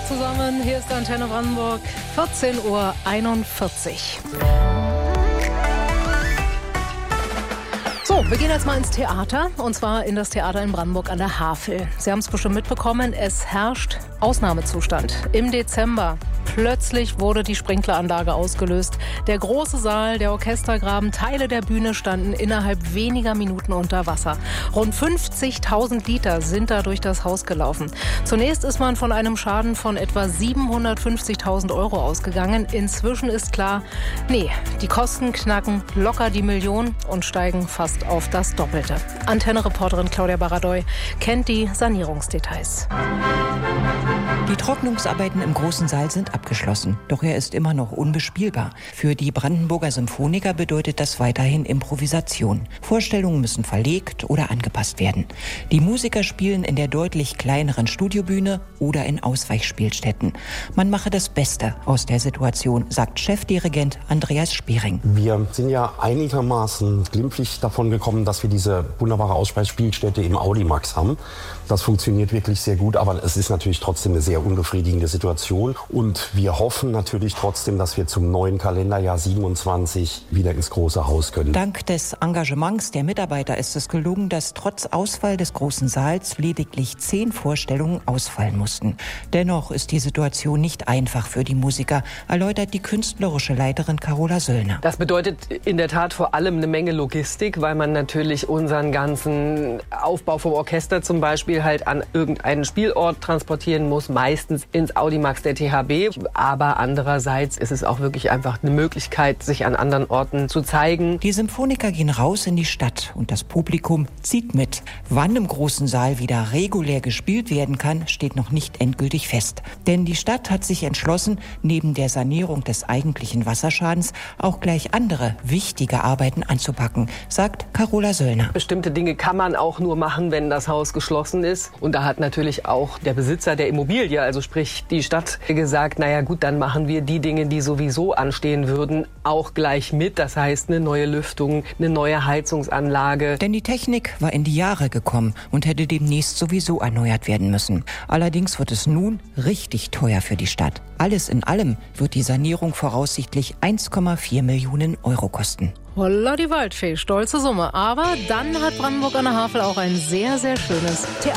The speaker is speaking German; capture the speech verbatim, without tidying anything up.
zusammen, hier ist Antenne Brandenburg, vierzehn Uhr einundvierzig. So, wir gehen jetzt mal ins Theater, und zwar in das Theater in Brandenburg an der Havel. Sie haben es bestimmt mitbekommen, es herrscht Ausnahmezustand. Im Dezember plötzlich wurde die Sprinkleranlage ausgelöst. Der große Saal, der Orchestergraben, Teile der Bühne standen innerhalb weniger Minuten unter Wasser. Rund fünfzigtausend Liter sind da durch das Haus gelaufen. Zunächst ist man von einem Schaden von etwa siebenhundertfünfzigtausend Euro ausgegangen. Inzwischen ist klar, nee, die Kosten knacken locker die Million und steigen fast auf das Doppelte. Antenne-Reporterin Claudia Baradoy kennt die Sanierungsdetails. Die Trocknungsarbeiten im großen Saal sind abgeschlossen, doch er ist immer noch unbespielbar. Für die Brandenburger Symphoniker bedeutet das weiterhin Improvisation. Vorstellungen müssen verlegt oder angepasst werden. Die Musiker spielen in der deutlich kleineren Studiobühne oder in Ausweichspielstätten. Man mache das Beste aus der Situation, sagt Chefdirigent Andreas Spering. Wir sind ja einigermaßen glimpflich davon gekommen, dass wir diese wunderbare Ausweichspielstätte im Audimax haben. Das funktioniert wirklich sehr gut, aber es ist natürlich trotzdem eine sehr unbefriedigende Situation. Und wir hoffen natürlich trotzdem, dass wir zum neuen Kalenderjahr siebenundzwanzig wieder ins große Haus können. Dank des Engagements der Mitarbeiter ist es gelungen, dass trotz Ausfall des großen Saals lediglich zehn Vorstellungen ausfallen mussten. Dennoch ist die Situation nicht einfach für die Musiker, erläutert die künstlerische Leiterin Carola Söllner. Das bedeutet in der Tat vor allem eine Menge Logistik, weil man natürlich unseren ganzen Aufbau vom Orchester zum Beispiel halt an irgendeinen Spielort transportieren muss, meistens ins Audimax der T H B. Aber andererseits ist es auch wirklich einfach eine Möglichkeit, sich an anderen Orten zu zeigen. Die Symphoniker gehen raus in die Stadt und das Publikum zieht mit. Wann im großen Saal wieder regulär gespielt werden kann, steht noch nicht endgültig fest. Denn die Stadt hat sich entschlossen, neben der Sanierung des eigentlichen Wasserschadens auch gleich andere wichtige Arbeiten anzupacken, sagt Carola Söllner. Bestimmte Dinge kann man auch nur machen, wenn das Haus geschlossen ist. Und da hat natürlich auch der Besitzer der Immobilie, also sprich die Stadt, gesagt, naja gut, dann machen wir die Dinge, die sowieso anstehen würden, auch gleich mit. Das heißt eine neue Lüftung, eine neue Heizungsanlage. Denn die Technik war in die Jahre gekommen und hätte demnächst sowieso erneuert werden müssen. Allerdings wird es nun richtig teuer für die Stadt. Alles in allem wird die Sanierung voraussichtlich eins Komma vier Millionen Euro kosten. Holla die Waldfee, stolze Summe. Aber dann hat Brandenburg an der Havel auch ein sehr, sehr schönes Theater.